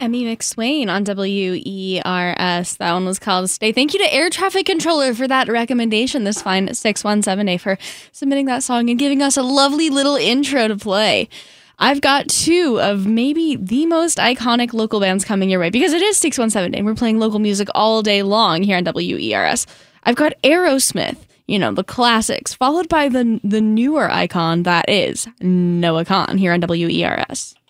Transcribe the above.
Emmy McSwain on WERS. That one was called Stay. Thank you to Air Traffic Controller for that recommendation this fine 617A for submitting that song and giving us a lovely little intro to play. I've got two of maybe the most iconic local bands coming your way because it is 617 and we're playing local music all day long here on WERS. I've got Aerosmith, you know, the classics, followed by the newer icon that is Noah Kahan here on WERS.